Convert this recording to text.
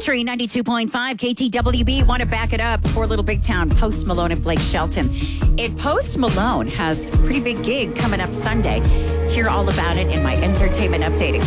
Country 92.5 KTWB. Want to back it up for Little Big Town, Post Malone and Blake Shelton. Post Malone has a pretty big gig coming up Sunday. Hear all about it in my entertainment update.